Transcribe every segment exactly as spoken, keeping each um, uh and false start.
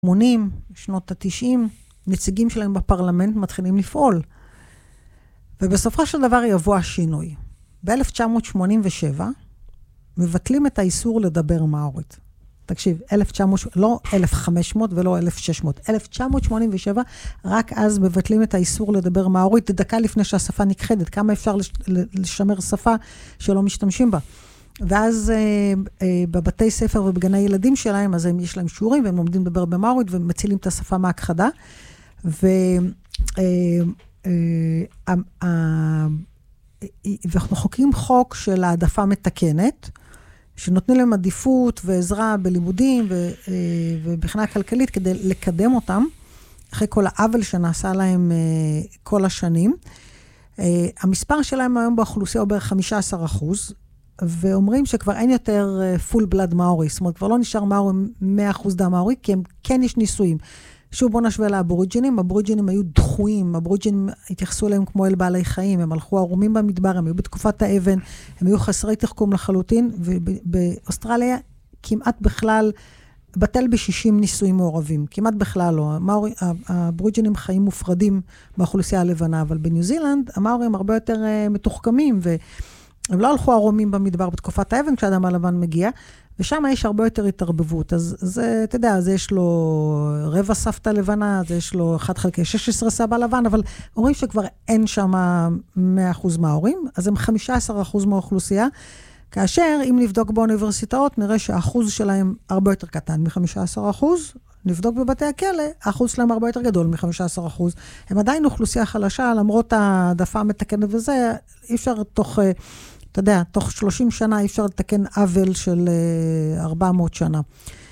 שמונים, שנות ה-תשעים, נציגים שלהם בפרלמנט מתחילים לפעול. ובסופו של דבר יבוא השינוי. ב-אלף תשע מאות שמונים ושבע, מבטלים את האיסור לדבר מאורית. תקשיב, אלף תשע מאות, לא אלף וחמש מאות ולא אלף ושש מאות, אלף תשע מאות שמונים ושבע, רק אז מבטלים את האיסור לדבר מאורית, דקה לפני שהשפה נכחדת, כמה אפשר לשמר שפה שלא משתמשים בה. ואז אה, אה, בבתי ספר ובגני ילדים שלהם, אז הם, יש להם שיעורים, והם לומדים לדבר במאורית, ומצילים את השפה מהכחדה. ו... אה, אה, אה, ואנחנו חוקרים חוק של העדפה מתקנת, שנותנים להם עדיפות ועזרה בלימודים ובבחינה כלכלית כדי לקדם אותם, אחרי כל העוול שנעשה להם כל השנים. המספר שלהם היום באוכלוסייה הוא בערך חמישה עשר אחוז, ואומרים שכבר אין יותר full blood מאורי, זאת אומרת, כבר לא נשאר מאורי מאה אחוז דם מאורי, כי הם כן יש ניסויים. שוב, בוא נשווה לאבוריג'ינים, הבוריג'ינים היו דחויים, הבוריג'ינים התייחסו אליהם כמו אל בעלי חיים, הם הלכו ערומים במדבר, הם היו בתקופת האבן, הם היו חסרי תחכום לחלוטין, ובאוסטרליה כמעט בכלל, בטל ב-שישים ניסויים מעורבים, כמעט בכלל לא. הבוריג'ינים חיים מופרדים באוכלוסייה הלבנה, אבל בניו זילנד, המאורים הרבה יותר מתוחכמים, והם לא הלכו ערומים במדבר בתקופת האבן, כשאדם הלבן מגיע, ושם יש הרבה יותר התערבבות, אז זה, אתה יודע, אז יש לו רבע סבתא לבנה, אז יש לו אחד חלקי שש עשרה סבא לבן, אבל אומרים שכבר אין שם מאה אחוז מההורים, אז הם חמישה עשר אחוז מהאוכלוסייה, כאשר אם נבדוק באוניברסיטאות, נראה שהאחוז שלהם הרבה יותר קטן מ-חמישה עשר אחוז, נבדוק בבתי הכלא, האחוז שלהם הרבה יותר גדול מ-חמישה עשר אחוז. הם עדיין אוכלוסייה חלשה, למרות העדפה המתקנת וזה, אי אפשר תוך... אתה יודע, תוך שלושים שנה אי אפשר לתקן עוול של ארבע מאות שנה.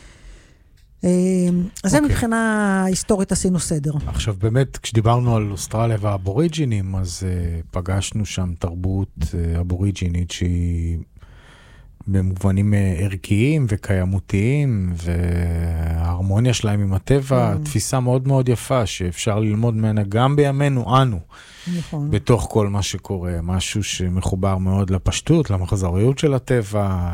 אז זה מבחינה היסטורית עשינו סדר. עכשיו באמת, כשדיברנו על אוסטרליה והאבוריג'ינים, אז פגשנו שם תרבות אבוריג'ינית שהיא במובנים ערכיים וקיימותיים, וההרמוניה שלהם עם הטבע, תפיסה מאוד מאוד יפה, שאפשר ללמוד ממנה גם בימינו, אנו. נכון. בתוך כל מה שקורה, משהו שמחובר מאוד לפשטות, למחזוריות של הטבע.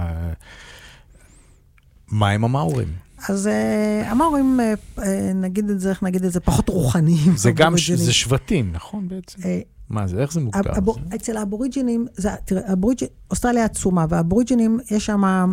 מה עם המאורים? אז המאורים, נגיד את זה, איך נגיד את זה, פחות רוחניים. זה גם, זה שבטים, נכון בעצם? מה זה, איך זה מוגדר? אצל האבוריג'ינים, תראה, אוסטרליה עצומה, והאבוריג'ינים יש שם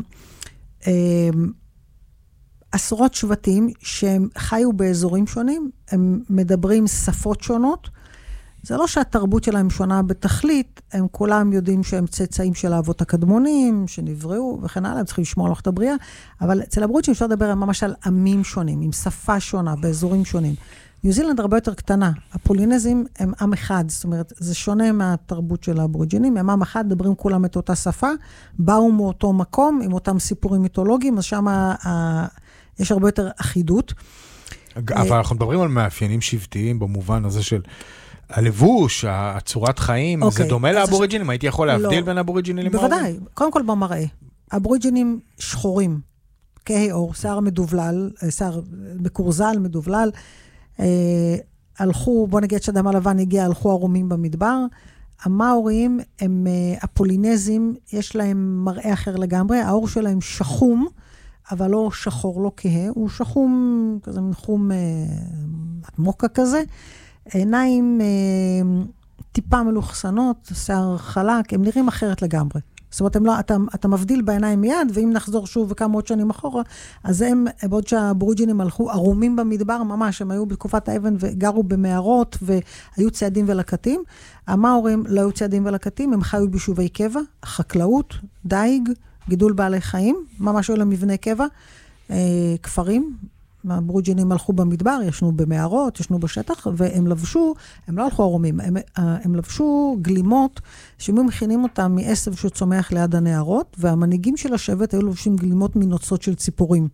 עשרות שבטים שהם חיו באזורים שונים, הם מדברים שפות שונות, זה לא שהתרבות שלהם שונה בתכלית, הם כולם יודעים שהם צאצאים של האבות הקדמונים, שנבראו וכן הלאה, הם צריכים לשמור על את הבריאה, אבל אצל הבוריג'ינים אפשר לדבר ממש על עמים שונים, עם שפה שונה, באזורים שונים. ניו זילנד הרבה יותר קטנה, הפולינזים הם עם אחד, זאת אומרת, זה שונה מהתרבות של הבוריג'ינים, הם עם אחד, מדברים כולם את אותה שפה, באו מאותו מקום, עם אותם סיפורים מיתולוגיים, אז שם ה... יש הרבה יותר אחידות. אבל אנחנו מדברים על מאפיינים שבטיים, במובן הזה של... הלבוש, הצורת חיים, okay, זה דומה לאבוריג'ינים? הייתי יכול להבדיל לא, בין אבוריג'ינים למאורים? בוודאי. קודם כל במראה. אבוריג'ינים שחורים, כהי עור, שיער מדובלל, שיער מקורזל, מדובלל, אה, הלכו, בוא נגיד שאדם הלבן הגיע, הלכו ערומים במדבר. המאורים הם אה, הפולינזים, יש להם מראה אחר לגמרי, העור שלהם שחום, אבל לא שחור, לא כהה, הוא שחום, כזה מין חום אה, מוקה כזה, עיניים אה, טיפה מלוכסנות, שיער חלק, הם נראים אחרת לגמרי. זאת אומרת, לא, אתה, אתה מבדיל בעיניים מיד, ואם נחזור שוב וכמה עוד שנים אחורה, אז הם, בעוד שהבוריג'ינים הלכו ערומים במדבר, ממש, הם היו בתקופת האבן וגרו במערות, והיו צעדים ולקטים. המאורים לא היו צעדים ולקטים, הם חיו ביישובי קבע, חקלאות, דייג, גידול בעלי חיים, ממש היו להם מבני קבע, אה, כפרים, הבוריג'ינים הלכו במדבר, ישנו במערות, ישנו בשטח, והם לבשו, הם לא הלכו ערומים, הם, הם לבשו גלימות, שהם מכינים אותם מעשב שצומח ליד הנערות, והמנהיגים של השבט היו לבשים גלימות מנוצות של ציפורים.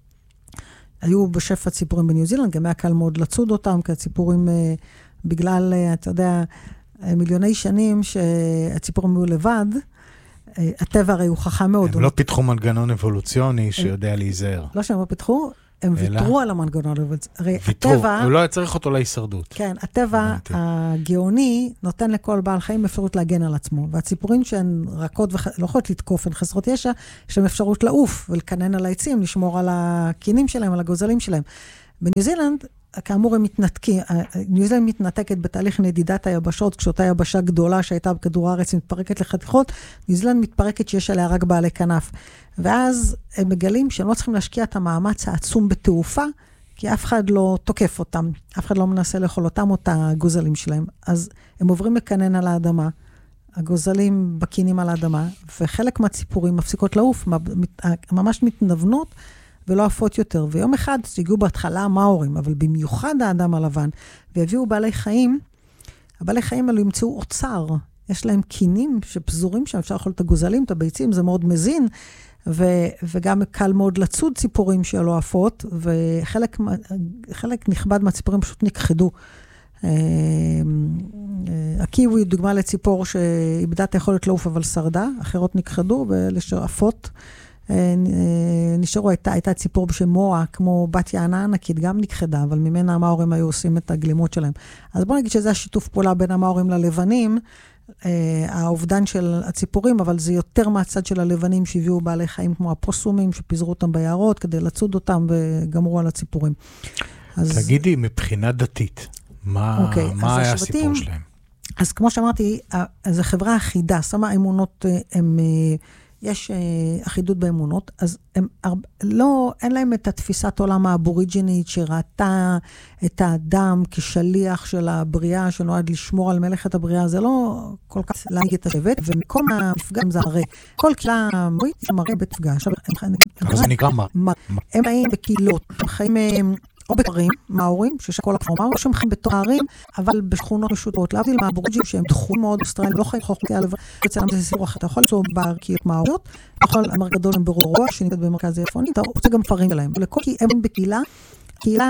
היו בשפע ציפורים בניו זילנד, גם היה קל מאוד לצוד אותם, כי הציפורים, בגלל, אתה יודע, מיליוני שנים שהציפורים היו לבד, הטבע הרי הוא חכם מאוד. הם לא פיתחו מנגנון אבולוציוני שיודע להיזהר. לא שהם לא פיתחו, הם ויתרו על המנגנון. הרי ויתרו, הוא לא צריך אותו להישרדות. כן, הטבע הגאוני נותן לכל בעל חיים אפשרות להגן על עצמו, והציפורים שהן רכות ולא יכולות לתקוף, הן חסרות ישע, יש להם אפשרות לעוף ולקנן על העצים, לשמור על הקינים שלהם, על הגוזלים שלהם. בניו זילנד, כאמור, הם מתנתקים, ניו זילנד מתנתקת בתהליך נדידת היבשות, כשאותה יבשה גדולה שהייתה בכדור הארץ מתפרקת לחתיכות, ניו זילנד מתפרקת שיש עליה רק בעלי כנף. ואז הם מגלים שהם לא צריכים להשקיע את המאמץ העצום בתעופה, כי אף אחד לא תוקף אותם, אף אחד לא מנסה לאכול אותם או את הגוזלים שלהם. אז הם עוברים לקנן על האדמה, הגוזלים בקינים על האדמה, וחלק מהציפורים מפסיקות לעוף, ממש מתנוונות, ולא עפות יותר. ויום אחד הגיעו בהתחלה המאורים, אבל במיוחד האדם הלבן, והביאו בעלי חיים, הבעלי חיים האלו ימצאו אוצר, יש להם קינים שפזורים שם, אפשר לאכול את הגוזלים, את הביצים, זה מאוד מזין, ו- וגם קל מאוד לצוד ציפורים שלא עפות, וחלק חלק נכבד מהציפורים פשוט נכחדו. הקיווי דוגמה לציפור שאיבדה את היכולת לעוף אבל שרדה, אחרות נכחדו, ולשעפות נשארו, הייתה, הייתה ציפור בשם מואה, כמו בת יענה ענקית, גם נכחדה, אבל ממנה המאורים היו עושים את הגלימות שלהם. אז בוא נגיד שזה השיתוף פעולה בין המאורים ללבנים, האובדן של הציפורים, אבל זה יותר מהצד של הלבנים שהביאו בעלי חיים כמו הפוסומים, שפיזרו אותם ביערות כדי לצוד אותם וגמרו על הציפורים. אז... תגידי, מבחינה דתית, מה, okay, מה היה השבטים, הסיפור שלהם? אז כמו שאמרתי, זו חברה אחידה, שמה האמונות הם... יש uh, אחידות באמונות, אז הם, לא, אין להם את התפיסת עולם האבוריג'ינית שראתה את האדם כשליח של הבריאה, שנועד לשמור על מלאכת הבריאה, זה לא כל כך להגיד את השבט, ומקום המפגש זה הרי. כל קהילה מורית מראה בתפגש. אז זה נקרא מה? הם חיים בקהילות, הם חיים... או בכפרים, מאורים, ששכל הכפר מאור, שהם חיים בתוך הערים, אבל בשכונות פשוטות, להבדיל מהאבוריג'ים שהם דחויים מאוד באוסטרליה, לא חיים חוכי הלבן, אצלם זה סיפור אחר, אתה יכול למצוא בערכיות מאוריות, אתה יכול למר גדול הם ברורוע, שנקראת במרכז היפוני, אתה רוצה גם כפרים שלהם, ולכל כי הם בקהילה, קהילה,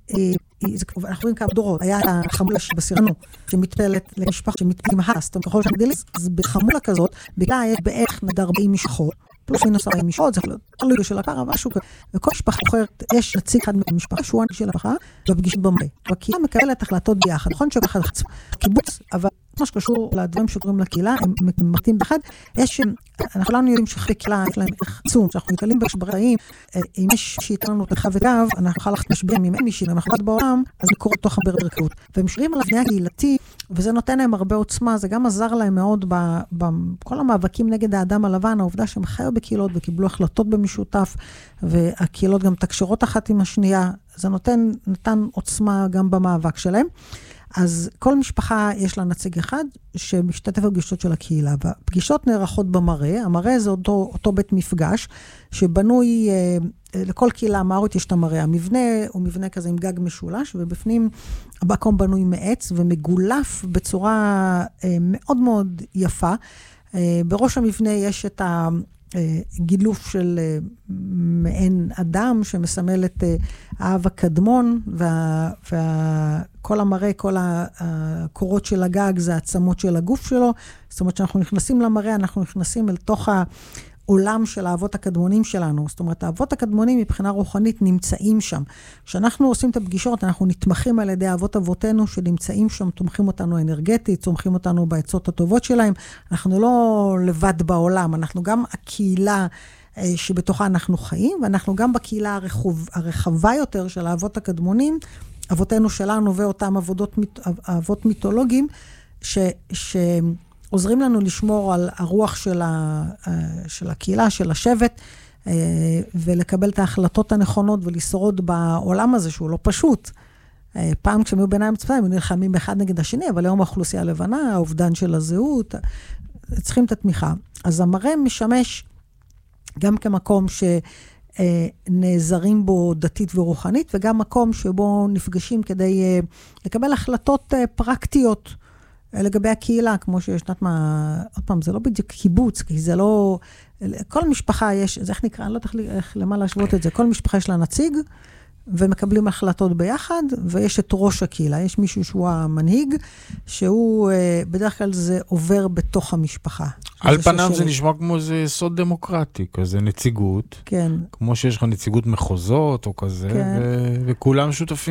אנחנו רואים כמה דורות, היה החמולה שבסירנו, שמתפלת למשפחה, שמתפלים האסט, ככל שמגדיליס, אז בחמולה כזאת, בקהילה יש בערך נד ארבעים משפחות, פלוס מינוס ארבעים משפחות, זה תלוי של הקר, אבל משהו כזה. וכל משפחה בוחרת, יש נציג אחד מהמשפחה, שהוא הנציג של המשפחה, בפגישות במראה. והקהילה מקבלת החלטות ביחד. נכון שככה קיבוץ, אבל מה שקשור לדברים שקוראים לקהילה, הם מתאים באחד. יש, אנחנו כולנו יודעים שחלק קהילה, יש להם עצום, שאנחנו מתעלים בשבראים, אם יש שאיתנו לנו תלכה וגב, אנחנו נוכל לחת משברים, אם אין מישהי, אם אנחנו בעולם, אז זה קורה תוך ברכות. והם שרים על הבנייה הקהילתי, וזה נותן להם הרבה עוצמה, זה גם עזר להם מאוד בכל המאבקים נגד האדם הלבן, העובדה שהם חיו בקהילות וקיבלו החלטות במשותף, והקהילות גם תקשרות אחת עם השנייה, זה נותן, נתן עוצמה גם במאבק שלהם. אז כל משפחה יש לה נציג אחד שמשתתף בפגישות של הקהילה. והפגישות נערכות במראה, המראה זה אותו, אותו בית מפגש, שבנוי, אה, לכל קהילה המאורית יש את המראה. המבנה הוא מבנה כזה עם גג משולש, ובפנים המקום בנוי מעץ ומגולף בצורה אה, מאוד מאוד יפה. אה, בראש המבנה יש את ה... גילוף של מעין אדם שמסמל את האב הקדמון, וכל המראה, כל הקורות של הגג זה העצמות של הגוף שלו. זאת אומרת שאנחנו נכנסים למראה, אנחנו נכנסים אל תוך העולם של האבות הקדמונים שלנו. זאת אומרת, האבות הקדמונים מבחינה רוחנית נמצאים שם. כשאנחנו עושים את הפגישות, אנחנו נתמכים על ידי האבות אבותינו שנמצאים שם, תומכים אותנו אנרגטית, תומכים אותנו בעצות הטובות שלהם. אנחנו לא לבד בעולם, אנחנו גם הקהילה שבתוכה אנחנו חיים, ואנחנו גם בקהילה הרחוב, הרחבה יותר של האבות הקדמונים, אבותינו שלנו ואותם אבות, אבות מיתולוגיים, ש... ש עוזרים לנו לשמור על הרוח של, ה, של הקהילה, של השבט, ולקבל את ההחלטות הנכונות ולשרוד בעולם הזה, שהוא לא פשוט. פעם כשהם היו ביניים צפיים, הם נלחמים אחד נגד השני, אבל היום האוכלוסייה הלבנה, האובדן של הזהות, צריכים את התמיכה. אז המראה משמש גם כמקום שנעזרים בו דתית ורוחנית, וגם מקום שבו נפגשים כדי לקבל החלטות פרקטיות, לגבי הקהילה, כמו שישנת מה, עוד פעם, זה לא בדיוק קיבוץ, כי זה לא, כל משפחה יש, זה איך נקרא, אני לא יודעת איך למה להשוות את זה, כל משפחה יש לה נציג, ומקבלים החלטות ביחד, ויש את ראש הקהילה, יש מישהו שהוא המנהיג, שהוא, בדרך כלל זה עובר בתוך המשפחה. על פניו זה נשמע כמו זה סוד דמוקרטי, כזה נציגות, כן. כמו שיש לך נציגות מחוזות או כזה, כן. ו- וכולם שותפים.